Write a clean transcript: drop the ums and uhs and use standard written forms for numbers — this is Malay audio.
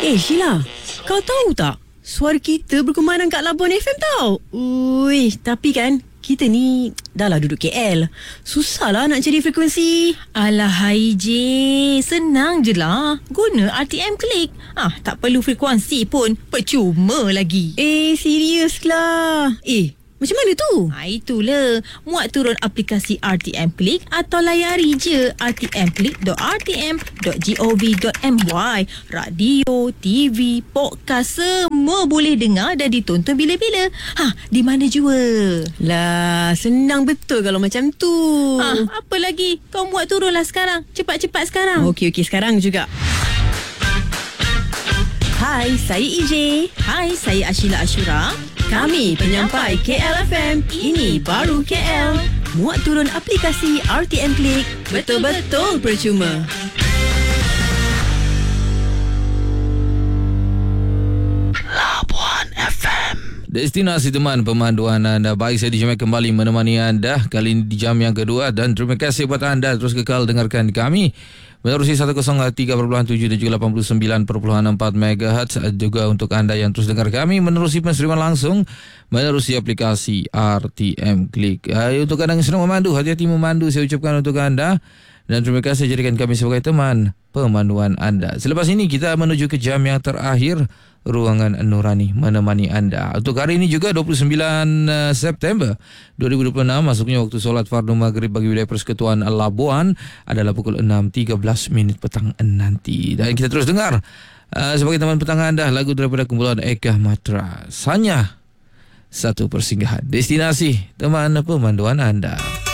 Sheila, kau tahu tak? Suara kita berkumandang kat Labuan FM tau. Ui, tapi kan kita ni dah lah duduk KL. Susahlah nak cari frekuensi. Alah Haiji, senang je lah. Guna RTM Klik. Tak perlu frekuensi pun, percuma lagi. Serius lah. Macam mana tu? Itulah. Muat turun aplikasi RTM Klik atau layari je rtmklik.rtm.gov.my. Radio, TV, podcast semua boleh dengar dan ditonton bila-bila. Di mana jua? Lah, senang betul kalau macam tu. Apa lagi? Kau muat turunlah sekarang. Cepat-cepat sekarang. Okey, sekarang juga. Hai, saya EJ. Hai, saya Ashila Ashura. Kami penyampai KLFM. Ini baru KL. Muat turun aplikasi RTM Klik. Betul-betul percuma. Labuan FM. Destinasi teman pemanduan anda. Baik, saya dijumpai kembali menemani anda kali ini di jam yang kedua, dan terima kasih buat anda terus kekal dengarkan kami menerusi 103.7 dan juga 89.4 MHz. Juga untuk anda yang terus dengar kami menerusi penseriman langsung menerusi aplikasi RTM Klik. Untuk anda yang sedang memandu, hati-hati memandu saya ucapkan untuk anda, dan terima kasih jadikan kami sebagai teman pemanduan anda. Selepas ini kita menuju ke jam yang terakhir, Ruangan Nurani menemani anda. Untuk hari ini juga 29 September 2026, masuknya waktu solat fardu maghrib bagi wilayah Persekutuan Labuan adalah pukul 6.13 petang nanti. Dan kita terus dengar sebagai teman petang anda lagu daripada kumpulan Eka Matra, Hanya Satu Persinggahan. Destinasi teman pemanduan anda.